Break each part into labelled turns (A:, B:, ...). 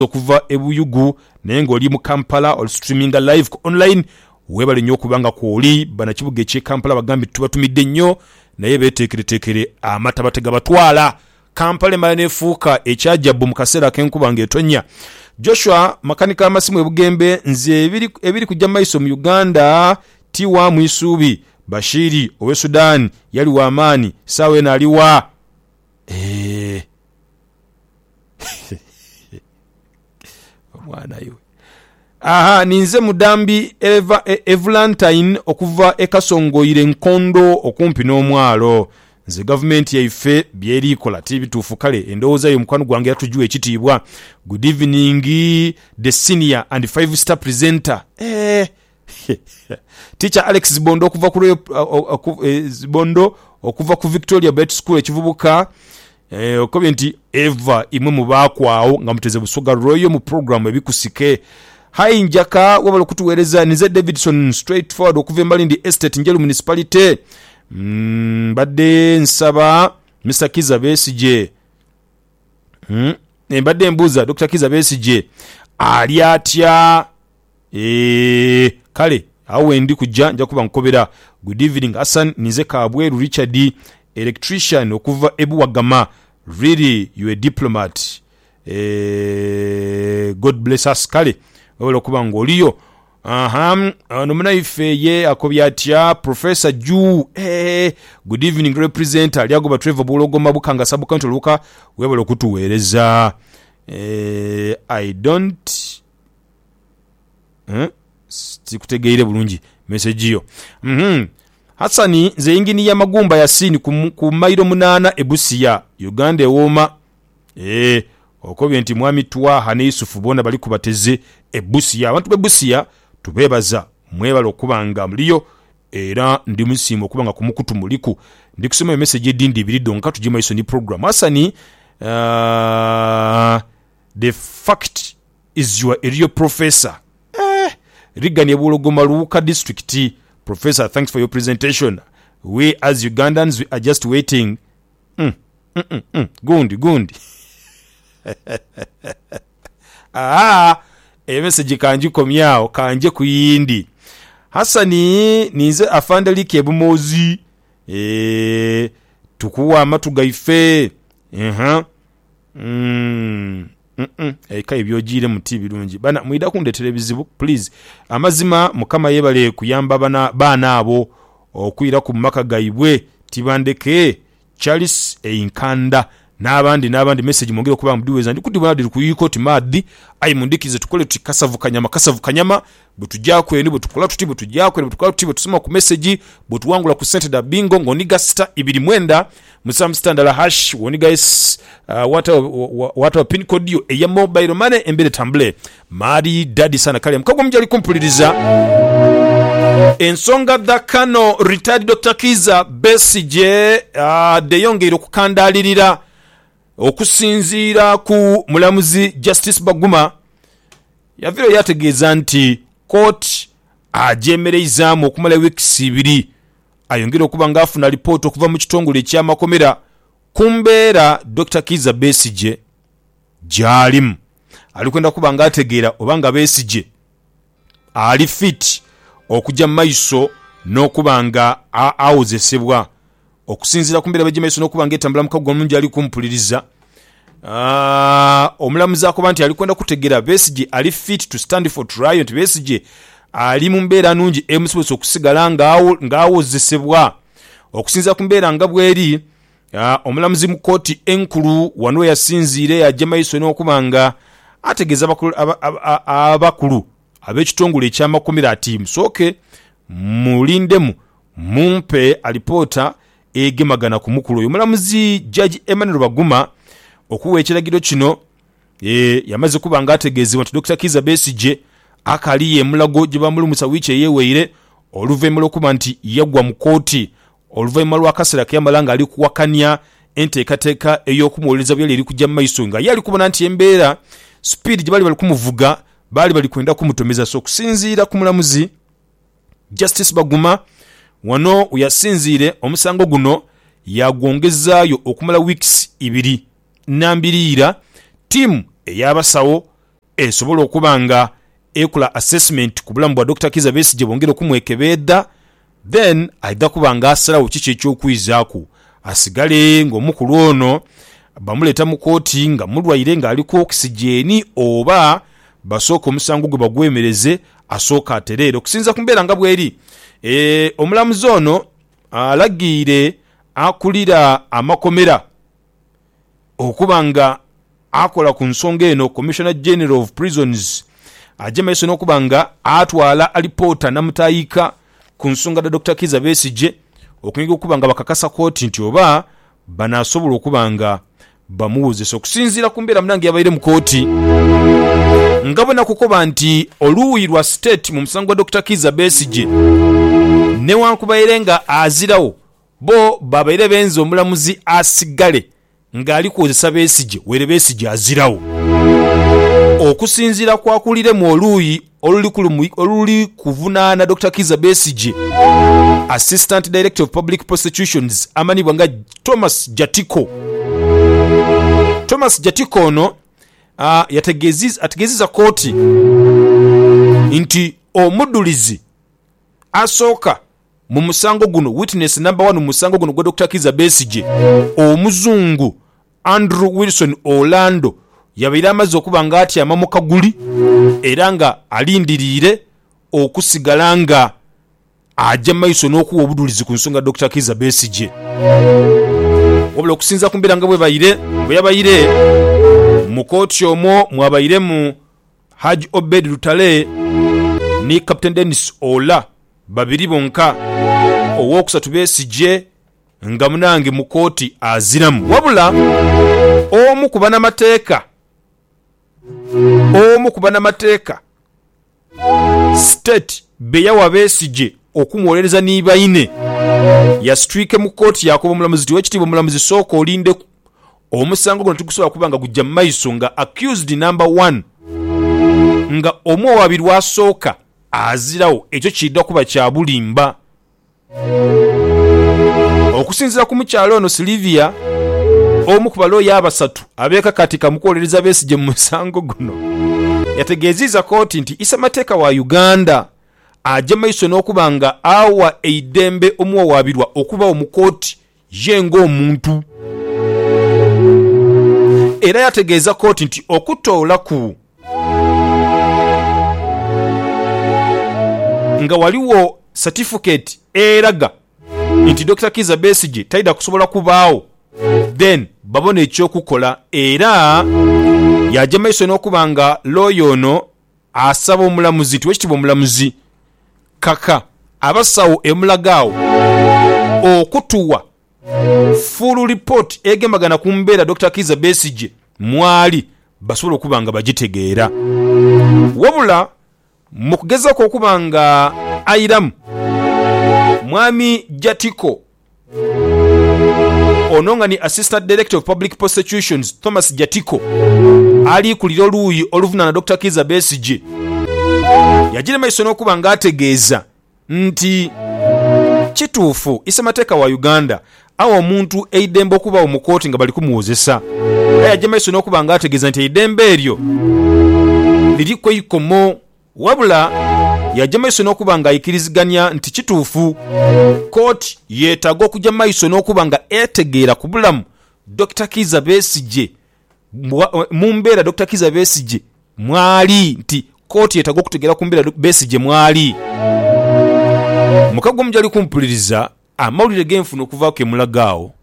A: okuva ebuyugu naye ng'oli mu Kampala ol streaming live online webale nnyo okubanga kwoli banakibuga eky'e Kampala bagambye tubatumidde nnyo naye beeteekereteekere amata bategabatwala Kampala emala neefuuka ekyajjabbu mu kaseera k'enkuba ng'etonnya. Joshua makanika amasimu ebugembe nze ebiri kujja maiso mu Uganda tiwa mu isuubi Bashiri owe Sudan yali wa amaani saawa eno aliwa omwana yo ninze mudambi Evlantine okuva ekasongoyire Nkondo okumpi n'omwalo nze gavumenti yaife byerikola tibituufu kale endowooza yo mukwano gwange yatujuwa ekitiibwa. Good evening the senior and 5-star presenter teacher Alex Zibondo okuva ku Victoria Bet School ekivubuka okobye nti Eva imwe mu baakwawo nga muteze busoga royo mu program ebikusike. Hai njaka wabalo kutuweereza nize Davidson straightforward okuva Mbalindi Estate Njeru Municipality. Badde nsaba Mr. Kiza Besigye badde mbuuza Dr. Kiza Besigye ali atya kale awo ndi kujja nja kuba nkobera. Good evening Hassan nize Kabweru Richard electrician okuva Ebuwagama. Really you a diplomat. God bless us kale wabalo kuba ngoliyo. Nomuna ife ye akobyatya Professor Ju good evening representative aliagoba Trevor Bulogoma Bukanga Sub County Luka webalo kutuweereza. I don't sikutegeire bulungi message yo. Hassani nze ingini ya magumba ya sini ku mailo 8 ebusiya Uganda ewoma okobye nti mwami tuwa ne Yusufu bona bali kubateze ebusiya abantu bebusiya tubebaza mwebala okubanga muliyo era ndi musimu okubanga kumukutu muliku. Ndi kusoma message edindi birido nka tujima iso ni program. Hassani the fact is you are a real professor. Rigani Bulogoma Luka district. Professor, thanks for your presentation. We as Ugandans we are just waiting. Gundi message kanji komyao kanje kuyindi. Hassani nize afandaliki ebumozi tukuwa matugaife eka ebyogire muti birungi bana muida kunde televizibu please amazima mukama yebale kuyamba bana abo okuira ku maka gaibwe tibandeke Charles Einkanda n'abandi message mongere kuba mduweza ndi kudibona ndi kuyiko timadi ayi mundikize tukole tikasavu kanyama butujja kwene butukola tuti butujja kwene butukola tuti tusoma ku message butuwangula ku sente da bingo ngoniga star 2 musam standala hash woni guys what pin code yo eya mobile money embele tambule mari dadi sana kale mkago mjali kumpuliriza ensonga da kano retired Dr. Kiza Besigye de yongero kukandalirira okusinziira ku mulamuzi Justice Baguma yaviro yategeeza nti court ajemerezaamu okumala weeks 2 ayongera okuba ngafuna report okuva mu kitongole eky'amakomera kumbeera Dr. Kiza Besigye jalimu alikwenda kuba ngategeera obanga Besigye ali fit okujja maiso n'okubanga awozesebwa okusinzira kumbeera bajemaiso n'okubanga etambula mukago mungi ali kumpuliriza. Omulamuzi akoba nti alikwenda kutegeera Besigye ali fit to stand for trial nti Besigye ali mu mbeera nungi emusobose okusigala ng'awozesebwa okusinzira ku mbeera nga bweri. Omulamuzi mu kooti enkulu wano yasinziire yajja maiso n'okubanga ategeeza abakulu ab'ekitongole eky'amakomera ati musooke mulindemu mumpe alipoota egemagana ku mukulu oyo. Omulamuzi Judge Emmanuel Baguma okuwa ekiragiro kino yamaze kuba ng'ategeezebwa nti Dr. Kiza Besigye akali ye mulago gye bamulumusa wiiki eyeeweire oluvannyuma lw'okuba nti yaggwa mu kooti oluvannyuma lw'akaseera ke yamala ng'ali kuwakanya enteekateeka ey'okumuwoleza byali eri kujja mu maiso nga ye ali kubona nti embeera speed gye bali kumuvuga bali kwenda kumutomeza. So okusinziira ku mulamuzi Justice Baguma wano uyasinziire omusango guno yagwongezaayo okumala weeks 2 nambiriira tiimu ey'abasawo esobola okuba nga ekola assessment ku bulamu bwa Dr. Kizza Besigye bongera okumwekebedda, then aidha kuba nga asalawo kiki ekyokwizaako asigale ng'omukulu ono bamuleeta mu kooti nga mulwaire ng'aliko okisigeni oba basooka omusango gwe bagwemereze asooka atereere. Okusinza ku mbeera nga bweri, omulamuzi ono alagiire akulira amakomera okuba nga akola ku nsonga eno Commissioner General of Prisons ajja maaso n'okuba nga atwala alipoota namutayika ku nsonga da Dr. Kizza Besigye okunyega okuba nga bakakasa kooti nti oba banaasobola okuba nga bamuwozesa. Okusinziira ku mbeera munange yabaire mu kooti nga bwe nakukoba nti oluuyi lwa state mu musango gwa Dr. Kizza Besigye newankubadde nga azirawo bo babaire benza omulamuzi asigale ng'ali kukozesa Besigye were Besigye azirawo. Okusinziira kwakulire mu oluuyi oluli kuvunaana Dr. Kizza Besigye, Assistant Director of Public Prosecutions amanibwa nga Thomas Jatiko. Thomas Jatiko ono ategeziza kooti nti omuddulizi asooka mu musango guno, witness number 1 mu musango guno gwa Dr. Kizza Besigye, omuzungu Andrew Wilson Orlando yabaire amaze okuba nga atyama mu kaguli era nga alindiriire okusigala nga ajja maiso n'okuwa obudulizi ku nsonga Dr. Kizza Besigye. Wabula okusinza ku mbeera nga bwe yabaire mu kooti omwo mwabaire mu Haji Obed Lutale ne Captain Dennis Ola babiri bonka, owookusatu Besigye nga munange mu kooti aziramu. Wabula omu ku banamateeka state beyawa Besigye okumwolereza nibaine yasitwike mu kooti yakoba omulamuzi ti wekitiibwa omulamuzi sooka olinde omusango guno tugusobola kuba nga gujja mu maiso nga accused number 1 nga omu owabiri wasooka azirawo, ekyo kiddwa kuba kya bulimba. Okusinziira ku mukyalo ono Silivia, omu ku balooya abasatu abeekakatika mu kwolereza Besigye mu musango guno, yategeeziza kooti nti isamateeka wa Uganda ajja maiso n'okuba nga awa eidembe omuwawaabirwa okubawo mu kooti ye ng'omuntu. Era yategeeza kooti nti okutolaku nga waliwo certificate eraga nti Dr. Kizza Besigye taida kusobola kubaawo, then babona ekyokukola. Era yajja maiso n'okuba nga lawyer ono asaba omulamuzi ti wekitiibwa omulamuzi kaka abasawo emulagaawo okutuwa full report egembagana ku mbeera Dr. Kizza Besigye mwali basobola okuba nga bagitegeera. Wabula mu kugezaako okuba nga ayiramu mwami Jatiko ono nga ni Assistant Director of Public Prosecutions Thomas Jatiko ali kulira oluuyi oluvunaana Dr. Kizza Besigye yagira maiso n'okuba nga ategeeza nti kituufu isemateeka wa Uganda awo omuntu eidembe okubawo mu kooti nga bali kumuwozesa. Yagira maiso n'okuba nga ategeeza nti eidembe eryo liri kweikomo. Wabula yajja maiso n'okuba nga ayikiriziganya nti kituufu kooti yeetaaga okujja maiso n'okuba nga etegeera ku bulamu Dr. Kizza Besigye mu mbeera Dr. Kizza Besigye mwali, nti kooti yeetaaga okutegeera ku mbeera Besigye mwali. Mukago mujali kumpuliriza amawulire genfuna okuvaako emulagaawo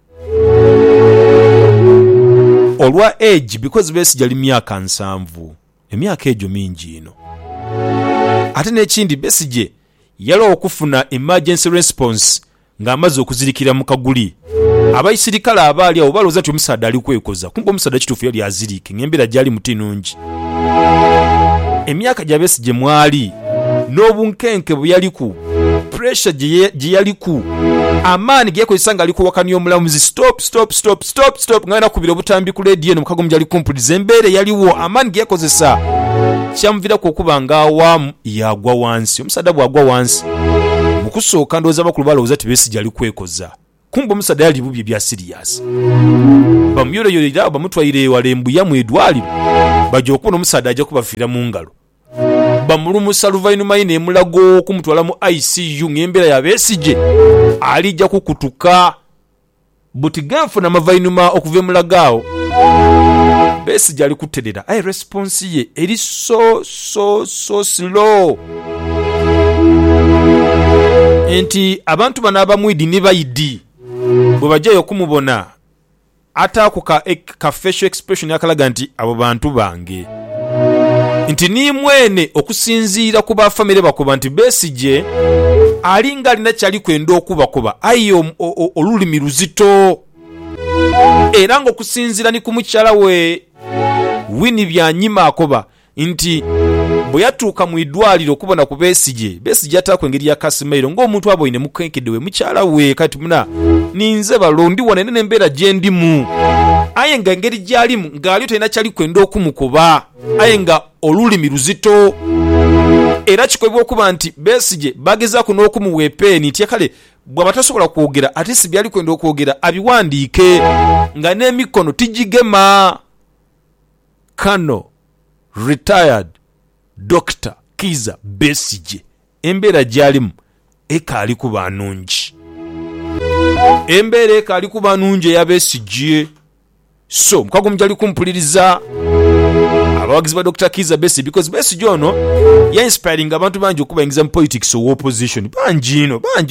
A: olwa age, because Besigye ali myaka 7, emyaka egyo mingi ino. Ate n'ekindi Besigye yalwa okufuna emergency response ng'amaze okuzirikira mu kaguli. Abayisirikale abaali awo balowooza nti omusaadde ali kwekoza, kumbe omusaadde kituufu yali aziriike ng'embeera gyali muti nungi. Emyaka gya Besigye mwali n'obunkenke bwe yaliku, pressure gye yaliku, amaani ge yakozesa ng'ali kuwakanya omulamuzi stop nga nakubira obutambi ku leediyo eno Mukago mujali kumpuliriza embeera yaliwo, amaani ge yakozesa kyamuviirako okuba nga awamu yagwa wansi. Omusaadde bw'agwa wansi mu kusooka ndowooza bakulu balowooza ti Besigye ali kwekoza, kumbe omusaadde yali bubye bya serious. bamuyoloyolera bamutwalire walembuya mu edwaliro bajja okubona omusaadde ajja kubafiira mu ngalo bamulumusa luvainuma ye nemulago okumutwala mu ICU ng'embeera ya Besigye alijja kukutuka buti genfuna amavainuma okuva emulagaawo Besigye ali kuterera aye response ye eri so slow enti abantu bano abamwidi ne bayidi bwe bajjayo okumubona ate ako ka facial expression yakalaga nti abo bantu bange nti ni mwene okusinziira ku bafamile bakuba nti Besigye alinga alina kyali kwenda okubakuba aye olulimi luzito era ng'okusinziira ni ku mukyala we Winnie Byanyima akoba nti bwe yatuuka mu idwaliro okubona ku Besigye ataako engeri ya Kasimairo ng'omuntu aboine mukenkedde we mukyala we kati muna ninze balondi wana nene embeera gye ndimu aye nga engeri gy'alimu ng'ali talina kyali kwenda okumukuba aye nga olulimi luzito era kikolebwa okuba nti Besigye bagezaako n'okumuwa epeeni nti kale bw'aba tasobola kwogera ate si byali kwenda okwogera abiwandiike nga n'emikono tijigema. Kano retired Dr. Kizza Besigye embeera gy'alimu ekaali kuba nnungi, embeera ekaali kuba nnungi eya Besigye. So mukago mujali kumpuliriza abawagizi ba Dr. Kizza Besigye because Besigye ono ya inspiring abantu bangi okubayingiza mu politics of opposition bangi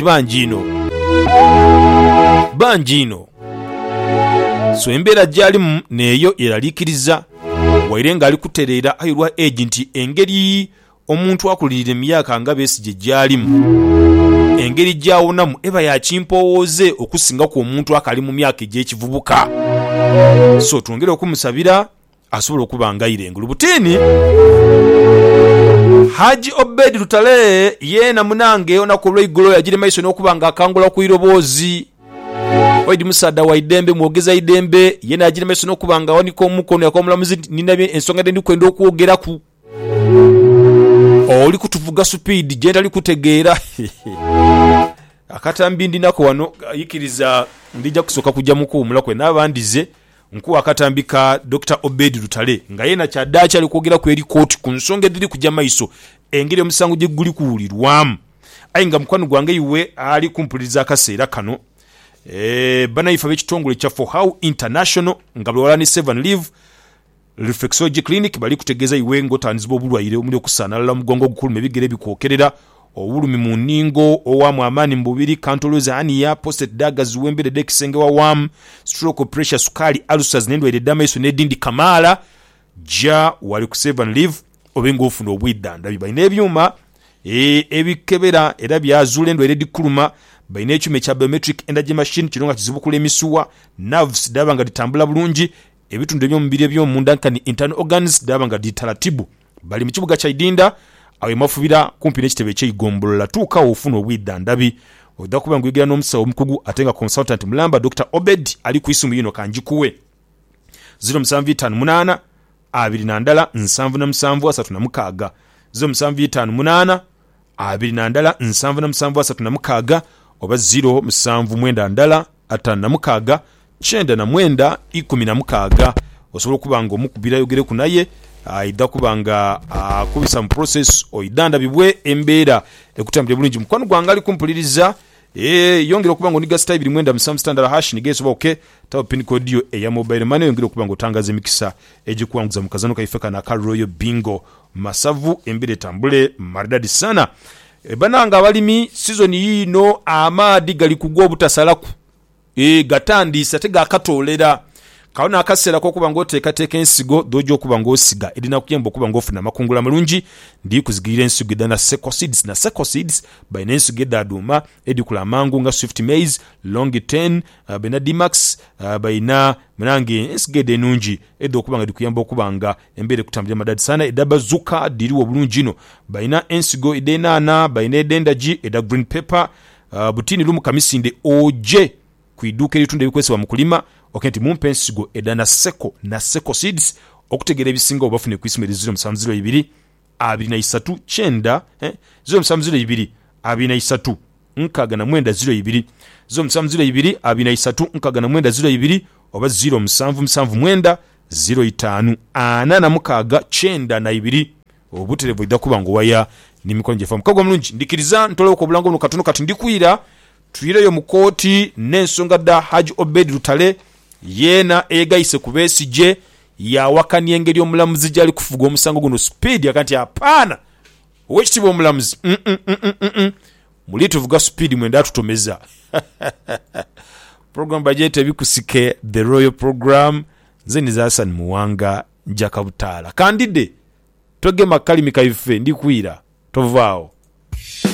A: ino. So embeera gy'alimu neeyo eraliikiriza waire nga ali kutereera ayirwa agent engeri omuntu akulirira emyaka nga Besigye gy'alimu engeri gy'awonamu eba yakimpowooze okusinga ku omuntu akali mu myaka egy'ekivubuka. So twongere okumusabira asobola okuba nga irengulu butini. Haji Obed Lutale yena munange onako lw'eggolo yagire maiso n'okuba nga akangula ku iroboozi Waidi Musaada wa Idembe mwogeza Idembe yena yagire maiso n'okuba nga wanika omukono yakomulamuzi ninabye ensonga ndi kwenda okwogeraku oli kutuvuga speed genda ali kutegeera akatambi ndinako wano yikiriza ndija kusoka kujja mukuumula kwe n'abandize nkuwa akatambika Dr. Obed Lutale nga yena kyaddaaki ali kwogera ku eri court ku nsonga ediri kujja maiso engeri omusango gye guli kuwulirwamu aye nga mukwano gwange iwe ali kumpuliriza akaseera kano banayifa b'ekitongole kya For How International nga bwalani 7 Live Reflexology Clinic bali kutegeeza iwe ng'otandizibwa obulwaire omuli okusaanalala mugongo ogukuluma ebigere bikwokerera obulumi mu nningo owamu amaani mu bubiri kantoloza aniya posted daggers wemberedde ekisenge wawamu stroke pressure sukali ulcers n'endwaire eddamaiso n'edindi kamaala ja wali ku 7 Live obe ng'ofuna obwiddandabi balina ebyuma ebikebera era byazuula endwaire edikuluma balina ekyuma ekya biometric energy machine kino nga kizibukula emisuwa nerves daba nga ditambula bulungi ebitundu eby'omubiri eby'omunda nkani internal organs daba nga ditaratibu bali mu kibuga kya Idinda awe mafubira kumpi n'ekitebe ekyeyigombolola tuuka ofuna obwiddandabi odda kuba nguyogera n'omusawo omukugu ate nga consultant mulamba Dr. Obed ali ku isumu yino kanjikuwe 0758 22 77 0758 22 77 oba 07mwenda 56 99 16 osobola okuba nga omukubira yogere ku naye aidda kuba nga akubisa mu process oidandabibwe embeera ekutambira bulungi mukwano gwange ali kumpuliriza yongera okuba nga oniga star 2 standard hash nigesoba oke tawo pin code yo eya mobile money yongera okuba nga otangaza emikisa egikuwanguza mu kazano kaife kana ka Royal Bingo masavu embeera etambule maridadi sana bananga abalimi season yino amaadi gali kugwa obutasalaku gatandisa tegakatolera kaona akaseera kokuba ng'oteekateeka ensigo dojo okuba ng'osiga erina kuyamba okuba ng'ofuna amakungula malungi ndi kuzigirira ensigo edda na seco seeds balina ensigo edda aduuma edikula amangu nga Swift Maize Long 10 balina D-Max balina munange ensigo edda enungi edda okuba nga dikuyamba okuba nga embeera ekutambulira madadi sana edda bazuka diriwo bulungi ino balina ensigo edda enaana balina edda endagi edda green pepper butini lumu kamisinde oje ku iduuka eritunda ebikozesebwa mu kulima okenti mumpe ensigo edda na seco seeds okutegeera ebisinga obafune ku isimu eri 0702 23 9 0702 23 nkaaga na mwenda 02 0702 23 nkaaga na mwenda 02 oba 0779 05 obuterevu idda kuba ngo waya n'emikono gyefa mukagwa mulungi ndikiriza ntoleko obulango buno katono kati ndikwira tuyireyo mu kooti n'ensonga dda Haji Obed Lutale yeena egayise ku Besigye yawakanya engeri omulamuzi gyali kufuga omusango guno speed yakanti apaana owekitiibwa omulamuzi muli tuvuga speed mwenda tutomeza program budget ebikusike the royal program nze za Hassan Muwanga Jakabutala kandide togema kalimi kaife ndikwira tovaawo